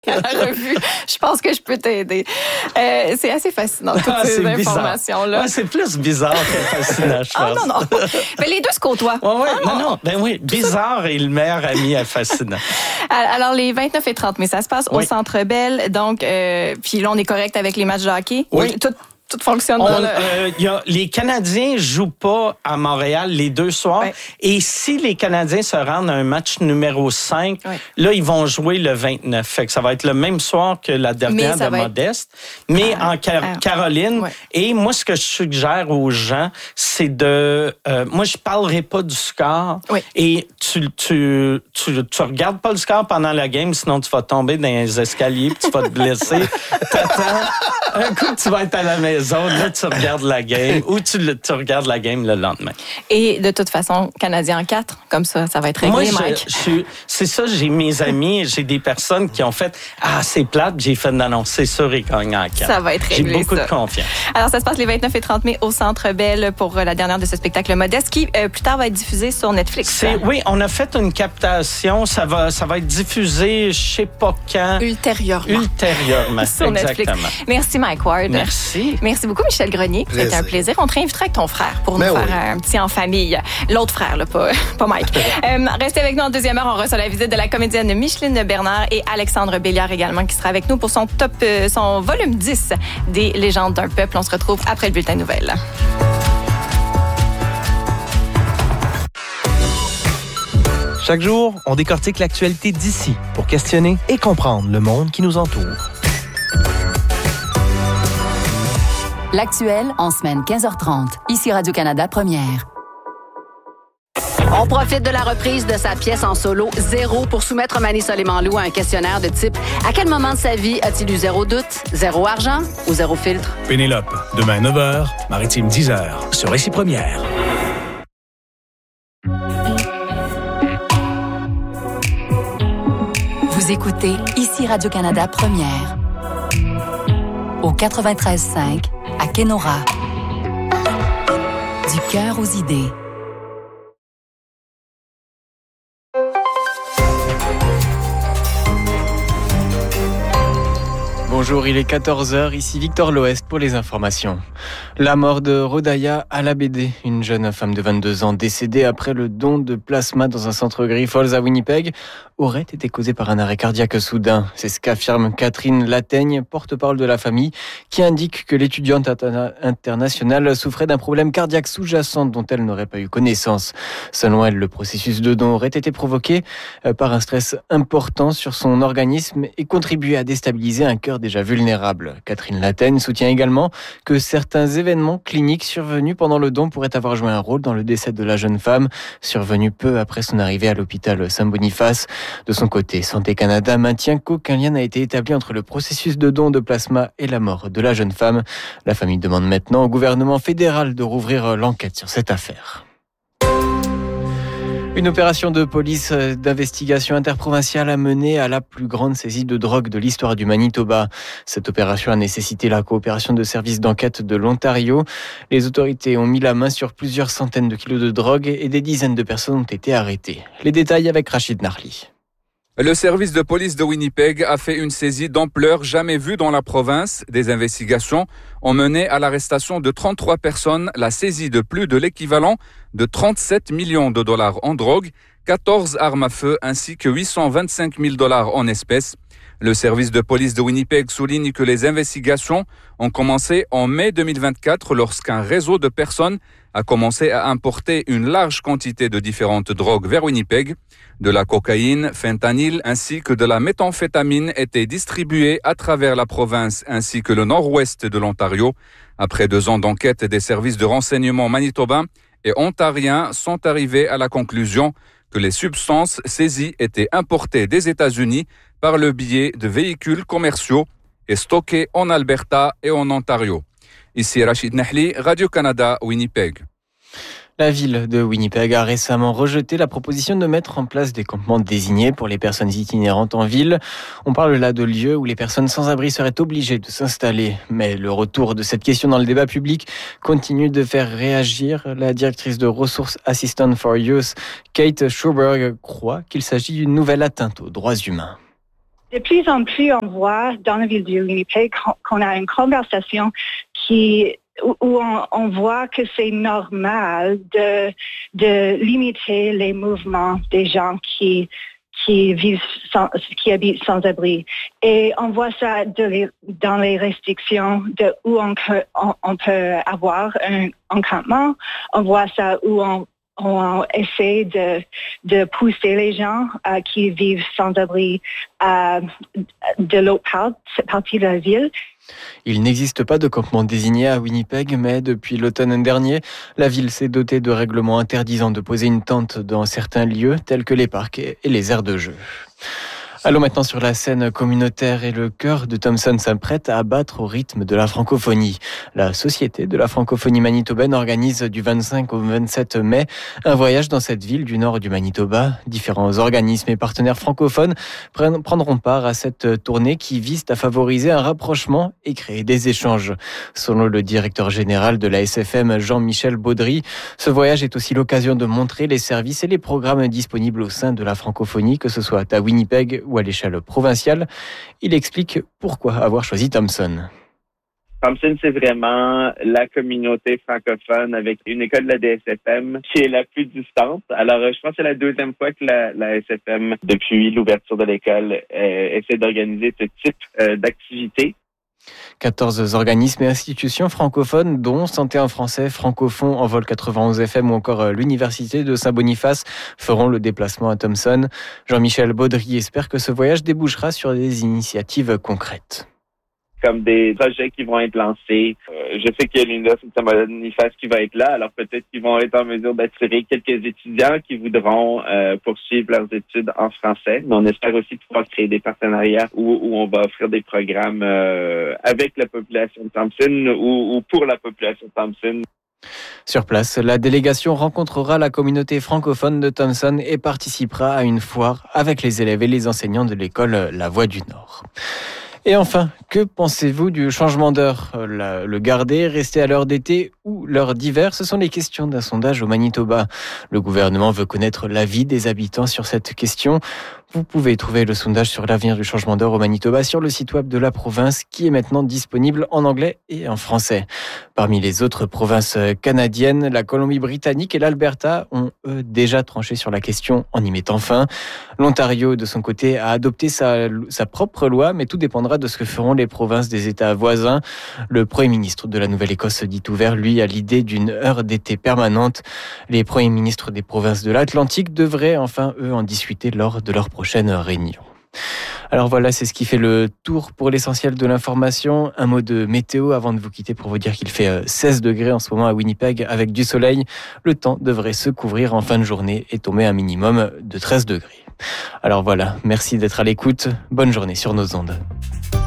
à la revue. Je pense que je peux t'aider. C'est assez fascinant, toutes ces informations-là. Ouais, c'est plus bizarre que fascinant, je pense. Non. Mais les deux se côtoient. Non. Ben oui, bizarre et le meilleur ami à fascinant. Alors, les 29 et 30 mai, ça se passe au Centre Bell. Donc, puis là, on est correct avec les matchs de hockey. Oui. Tout fonctionne. Les Canadiens jouent pas à Montréal les deux soirs. Ouais. Et si les Canadiens se rendent à un match numéro 5, là, ils vont jouer le 29. Fait que ça va être le même soir que la dernière de Modeste, mais en Caroline. Ouais. Et moi, ce que je suggère aux gens, c'est de... moi, je parlerai pas du score. Oui. Et tu regardes pas le score pendant la game, sinon tu vas tomber dans les escaliers puis tu vas te blesser. T'attends. Un coup, tu vas être à la maison, là, tu regardes la game ou tu regardes la game le lendemain. Et de toute façon, Canadien en 4, comme ça va être réglé, Mike. C'est ça, j'ai mes amis, j'ai des personnes qui ont fait « Ah, c'est plate », j'ai fait « Non, c'est sûr, ils gagnent en 4 ». Ça va être réglé, j'ai beaucoup de confiance. Alors, ça se passe les 29 et 30 mai au Centre Bell pour la dernière de ce spectacle Modeste qui, plus tard, va être diffusé sur Netflix. Oui, on a fait une captation. Ça va être diffusé, je sais pas quand. Ultérieurement. Sur Netflix. Merci, Mike Ward. Merci. Merci beaucoup, Michel Grenier. C'était un plaisir. On te réinvitera avec ton frère pour nous faire un petit en famille. L'autre frère, là, pas Mike. Restez avec nous en deuxième heure. On reçoit la visite de la comédienne Micheline Bernard et Alexandre Béliard également qui sera avec nous pour son volume 10 des légendes d'un peuple. On se retrouve après le bulletin de nouvelles. Chaque jour, on décortique l'actualité d'ici pour questionner et comprendre le monde qui nous entoure. L'actuel en semaine 15h30. Ici Radio-Canada Première. On profite de la reprise de sa pièce en solo « Zéro » pour soumettre Mani Soleiman-Lou à un questionnaire de type « À quel moment de sa vie a-t-il eu zéro doute, zéro argent ou zéro filtre? » Pénélope, demain 9h, Maritime 10h, sur Ici Première. Vous écoutez Ici Radio-Canada Première. Au 93.5, à Kenora. Du cœur aux idées. Bonjour, il est 14h, ici Victor Loest pour les informations. La mort de Rodaya Alabede, une jeune femme de 22 ans décédée après le don de plasma dans un centre Grifols à Winnipeg, aurait été causée par un arrêt cardiaque soudain. C'est ce qu'affirme Catherine Lataigne, porte-parole de la famille, qui indique que l'étudiante internationale souffrait d'un problème cardiaque sous-jacent dont elle n'aurait pas eu connaissance. Selon elle, le processus de don aurait été provoqué par un stress important sur son organisme et contribué à déstabiliser un cœur déjà vulnérable. Catherine Lataigne soutient également que certains événements cliniques survenus pendant le don pourraient avoir joué un rôle dans le décès de la jeune femme, survenu peu après son arrivée à l'hôpital Saint-Boniface. De son côté, Santé Canada maintient qu'aucun lien n'a été établi entre le processus de don de plasma et la mort de la jeune femme. La famille demande maintenant au gouvernement fédéral de rouvrir l'enquête sur cette affaire. Une opération de police d'investigation interprovinciale a mené à la plus grande saisie de drogue de l'histoire du Manitoba. Cette opération a nécessité la coopération de services d'enquête de l'Ontario. Les autorités ont mis la main sur plusieurs centaines de kilos de drogue et des dizaines de personnes ont été arrêtées. Les détails avec Rachid Narli. Le service de police de Winnipeg a fait une saisie d'ampleur jamais vue dans la province. Des investigations ont mené à l'arrestation de 33 personnes, la saisie de plus de l'équivalent de 37 millions de dollars en drogue, 14 armes à feu ainsi que 825 000 dollars en espèces. Le service de police de Winnipeg souligne que les investigations ont commencé en mai 2024 lorsqu'un réseau de personnes a commencé à importer une large quantité de différentes drogues vers Winnipeg. De la cocaïne, fentanyl ainsi que de la méthamphétamine étaient distribués à travers la province ainsi que le nord-ouest de l'Ontario. Après 2 ans d'enquête, des services de renseignement manitobains et ontariens sont arrivés à la conclusion que les substances saisies étaient importées des États-Unis par le biais de véhicules commerciaux et stockées en Alberta et en Ontario. Ici Rachid Nahli, Radio-Canada, Winnipeg. La ville de Winnipeg a récemment rejeté la proposition de mettre en place des campements désignés pour les personnes itinérantes en ville. On parle là de lieux où les personnes sans abri seraient obligées de s'installer. Mais le retour de cette question dans le débat public continue de faire réagir. La directrice de ressources Assistance for Youth, Kate Schuberg, croit qu'il s'agit d'une nouvelle atteinte aux droits humains. De plus en plus, on voit dans la ville de Winnipeg qu'on a une conversation où on voit que c'est normal de limiter les mouvements des gens qui habitent sans abri. Et on voit ça dans les restrictions de où on peut avoir un encampement. On voit ça où on essaie de pousser les gens qui vivent sans abri de l'autre partie de la ville. Il n'existe pas de campement désigné à Winnipeg, mais depuis l'automne dernier, la ville s'est dotée de règlements interdisant de poser une tente dans certains lieux, tels que les parcs et les aires de jeu. Allons maintenant sur la scène communautaire et le chœur de Thompson s'apprête à battre au rythme de la francophonie. La Société de la francophonie manitobaine organise du 25 au 27 mai un voyage dans cette ville du nord du Manitoba. Différents organismes et partenaires francophones prendront part à cette tournée qui vise à favoriser un rapprochement et créer des échanges. Selon le directeur général de la SFM, Jean-Michel Baudry, ce voyage est aussi l'occasion de montrer les services et les programmes disponibles au sein de la francophonie, que ce soit à Winnipeg ou à l'échelle provinciale. Il explique pourquoi avoir choisi Thompson. Thompson, c'est vraiment la communauté francophone avec une école de la DSFM qui est la plus distante. Alors, je pense que c'est la deuxième fois que la SFM, depuis l'ouverture de l'école, essaie d'organiser ce type d'activité. 14 organismes et institutions francophones, dont Santé en français, Francophone, Envol 91 FM ou encore l'Université de Saint-Boniface, feront le déplacement à Thompson. Jean-Michel Baudry espère que ce voyage débouchera sur des initiatives concrètes. Comme des projets qui vont être lancés. Je sais qu'il y a l'Université de Saint-Boniface qui va être là, alors peut-être qu'ils vont être en mesure d'attirer quelques étudiants qui voudront poursuivre leurs études en français. Mais on espère aussi pouvoir créer des partenariats où on va offrir des programmes avec la population de Thompson ou pour la population de Thompson. Sur place, la délégation rencontrera la communauté francophone de Thompson et participera à une foire avec les élèves et les enseignants de l'école La Voie du Nord. Et enfin, que pensez-vous du changement d'heure ? Le garder, rester à l'heure d'été ou l'heure d'hiver ? Ce sont les questions d'un sondage au Manitoba. Le gouvernement veut connaître l'avis des habitants sur cette question. Vous pouvez trouver le sondage sur l'avenir du changement d'heure au Manitoba sur le site web de la province qui est maintenant disponible en anglais et en français. Parmi les autres provinces canadiennes, la Colombie-Britannique et l'Alberta ont eux déjà tranché sur la question en y mettant fin. L'Ontario, de son côté, a adopté sa propre loi, mais tout dépendra de ce que feront les provinces des États voisins. Le Premier ministre de la Nouvelle-Écosse, dit ouvert, lui, a l'idée d'une heure d'été permanente. Les premiers ministres des provinces de l'Atlantique devraient enfin, eux, en discuter lors de leur prochaine réunion. Alors voilà, c'est ce qui fait le tour pour l'essentiel de l'information. Un mot de météo avant de vous quitter pour vous dire qu'il fait 16 degrés en ce moment à Winnipeg avec du soleil. Le temps devrait se couvrir en fin de journée et tomber un minimum de 13 degrés. Alors voilà, merci d'être à l'écoute. Bonne journée sur nos ondes.